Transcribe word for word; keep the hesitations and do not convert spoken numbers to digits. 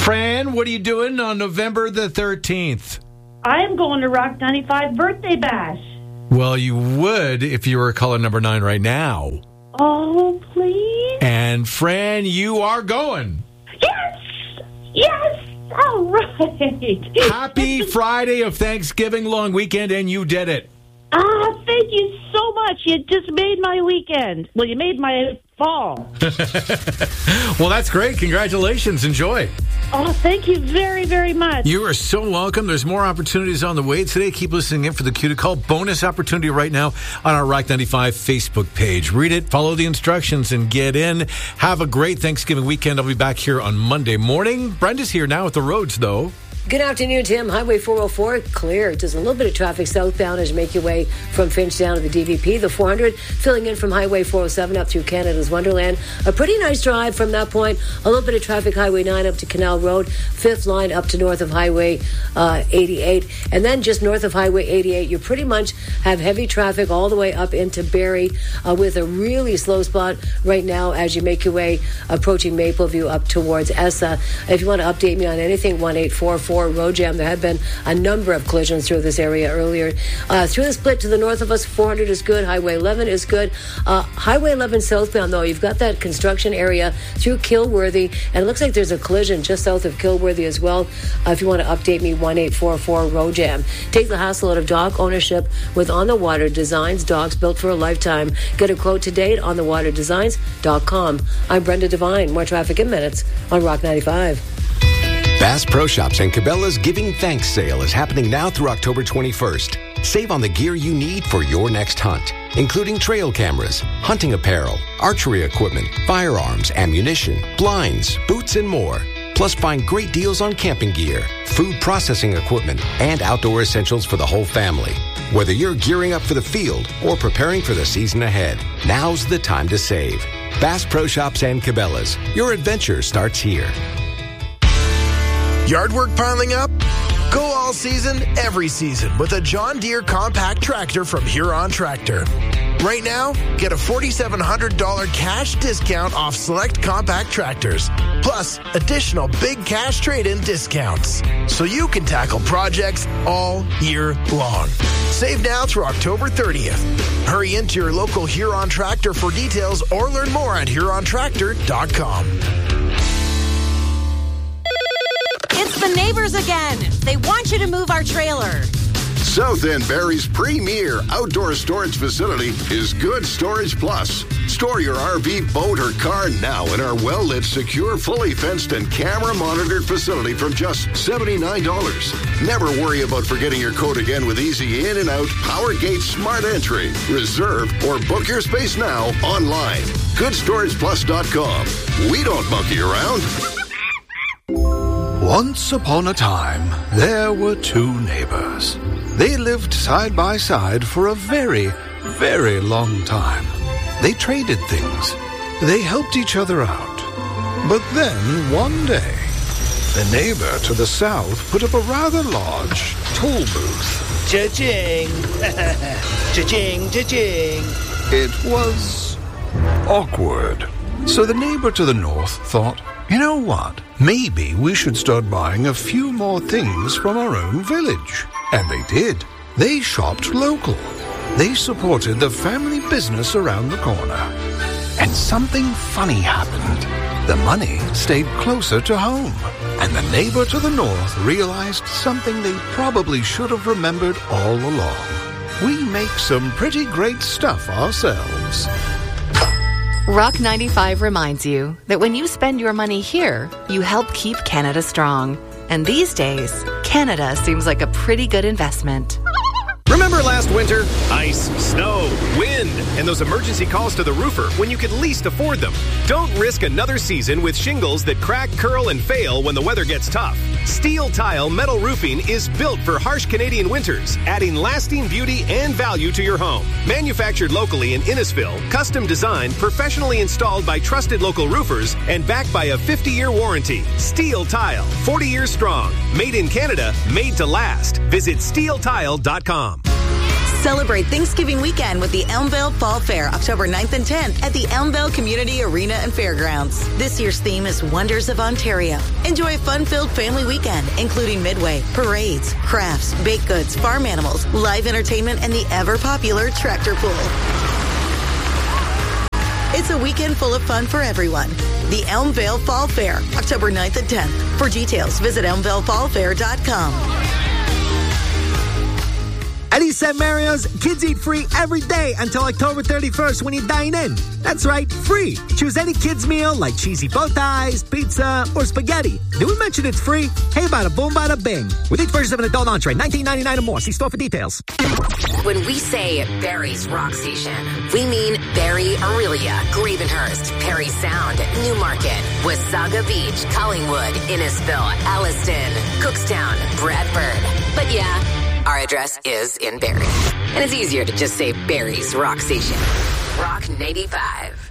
Fran, what are you doing on November the thirteenth? I'm going to Rock ninety-five birthday bash. Well, you would if you were caller number nine right now. Oh, please? And Fran, you are going. Yes! Yes! All right. Happy Friday of Thanksgiving long weekend, and you did it. Ah, thank you so much. You just made my weekend. Well, you made my fall. Well, that's great. Congratulations. Enjoy. Oh, thank you very, very much. You are so welcome. There's more opportunities on the way today. Keep listening in for the Cue to Call bonus opportunity right now on our Rock ninety-five Facebook page. Read it, follow the instructions, and get in. Have a great Thanksgiving weekend. I'll be back here on Monday morning. Brenda's here now with the roads, though. Good afternoon, Tim. Highway four oh four, clear. Just a little bit of traffic southbound as you make your way from Finch down to the D V P. The four hundred filling in from Highway four oh seven up through Canada's Wonderland. A pretty nice drive from that point. A little bit of traffic, Highway nine up to Canal Road. Fifth line up to north of Highway uh, eighty-eight. And then just north of Highway eighty-eight, you pretty much have heavy traffic all the way up into Barrie uh, with a really slow spot right now as you make your way approaching Mapleview up towards Essa. If you want to update me on anything, one eight four four road jam. There have been a number of collisions through this area earlier. Uh, through the split to the north of us, four hundred is good. Highway eleven is good. Uh, Highway eleven southbound, though, you've got that construction area through Kilworthy, and it looks like there's a collision just south of Kilworthy as well. Uh, if you want to update me, one eight four four road jam. Take the hassle out of dock ownership with On the Water Designs. Docks built for a lifetime. Get a quote today at on the water designs dot com. I'm Brenda Devine. More traffic in minutes on Rock ninety-five. Bass Pro Shops and Cabela's Giving Thanks sale is happening now through October twenty-first. Save on the gear you need for your next hunt, including trail cameras, hunting apparel, archery equipment, firearms, ammunition, blinds, boots, and more. Plus, find great deals on camping gear, food processing equipment, and outdoor essentials for the whole family. Whether you're gearing up for the field or preparing for the season ahead, now's the time to save. Bass Pro Shops and Cabela's. Your adventure starts here. Yard work piling up? Go all season, every season with a John Deere compact tractor from Huron Tractor. Right now, get a four thousand seven hundred dollars cash discount off select compact tractors, plus additional big cash trade-in discounts, so you can tackle projects all year long. Save now through October thirtieth. Hurry into your local Huron Tractor for details or learn more at huron tractor dot com. It's the neighbors again. They want you to move our trailer. South End Barrie's premier outdoor storage facility is Good Storage Plus. Store your R V, boat, or car now in our well-lit, secure, fully fenced, and camera-monitored facility from just seventy-nine dollars. Never worry about forgetting your code again with easy in and out PowerGate Smart Entry. Reserve or book your space now online. good storage plus dot com. We don't monkey around. Once upon a time, there were two neighbors. They lived side by side for a very, very long time. They traded things. They helped each other out. But then, one day, the neighbor to the south put up a rather large toll booth. Cha-ching! Cha-ching, cha-ching! It was awkward. So the neighbor to the north thought, you know what? Maybe we should start buying a few more things from our own village. And they did. They shopped local. They supported the family business around the corner. And something funny happened. The money stayed closer to home. And the neighbor to the north realized something they probably should have remembered all along. We make some pretty great stuff ourselves. Rock ninety-five reminds you that when you spend your money here, you help keep Canada strong. And these days, Canada seems like a pretty good investment. Remember last winter? Ice, snow, wind, and those emergency calls to the roofer when you could least afford them. Don't risk another season with shingles that crack, curl, and fail when the weather gets tough. Steel Tile Metal Roofing is built for harsh Canadian winters, adding lasting beauty and value to your home. Manufactured locally in Innisfil, custom designed, professionally installed by trusted local roofers, and backed by a fifty-year warranty. Steel Tile, forty years strong. Made in Canada, made to last. Visit steel tile dot com. Celebrate Thanksgiving weekend with the Elmvale Fall Fair, October ninth and tenth at the Elmvale Community Arena and Fairgrounds. This year's theme is Wonders of Ontario. Enjoy a fun-filled family weekend, including midway, parades, crafts, baked goods, farm animals, live entertainment, and the ever-popular tractor pull. It's a weekend full of fun for everyone. The Elmvale Fall Fair, October ninth and tenth. For details, visit elmvale fall fair dot com. At East Saint Mario's, kids eat free every day until October thirty-first when you dine in. That's right, free. Choose any kids' meal like cheesy bow ties, pizza, or spaghetti. Did we mention it's free? Hey, bada boom, bada bing. With each purchase of an adult entree, nineteen ninety-nine dollars or more. See store for details. When we say Barrie's Rock Station, we mean Barrie, Aurelia, Gravenhurst, Perry Sound, Newmarket, Wasaga Beach, Collingwood, Innisfil, Alliston, Cookstown, Bradford. But yeah, our address is in Barrie. And it's easier to just say Barrie's Rock Station. Rock ninety-five.